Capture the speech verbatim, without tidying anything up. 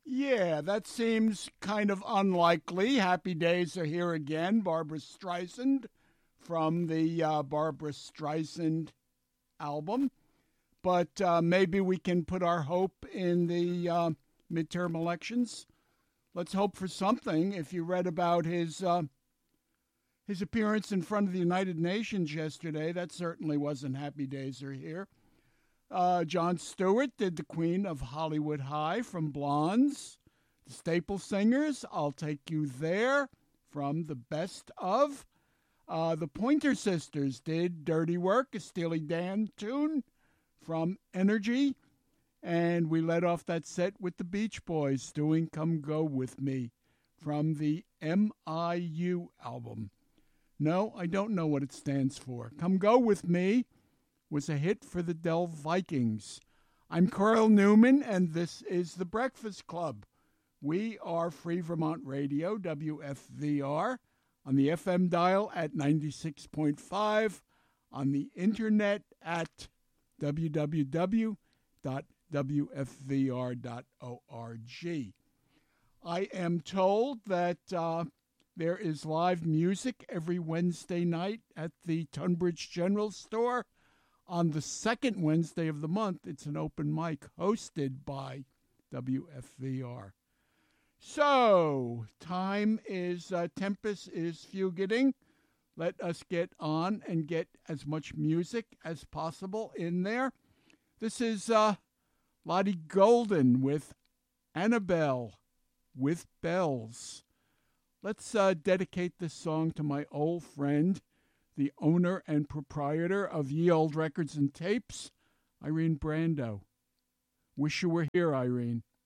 Yeah, that seems kind of unlikely. Happy Days Are Here Again, Barbara Streisand from the uh, Barbara Streisand album. But uh, maybe we can put our hope in the uh, midterm elections. Let's hope for something. If you read about his uh, his appearance in front of the United Nations yesterday, that certainly wasn't Happy Days Are Here. Uh, Jon Stewart did the Queen of Hollywood High from Blondes. The Staple Singers, I'll Take You There from the Best Of. Uh, the Pointer Sisters did Dirty Work, a Steely Dan tune from Energy. And we led off that set with the Beach Boys doing Come Go With Me from the M I U album. No, I don't know what it stands for. Come Go With Me was a hit for the Dell Vikings. I'm Carl Newman, and this is The Breakfast Club. We are Free Vermont Radio, W F V R, on the F M dial at ninety-six point five, on the internet at w w w dot w f v r dot org. I am told that uh, there is live music every Wednesday night at the Tunbridge General Store. On the second Wednesday of the month, it's an open mic hosted by W F V R. So, time is, uh, Tempest is fugiting. Let us get on and get as much music as possible in there. This is uh, Lottie Golden with Annabelle with Bells. Let's uh, dedicate this song to my old friend, the owner and proprietor of Ye Olde Records and Tapes, Irene Brando. Wish you were here, Irene.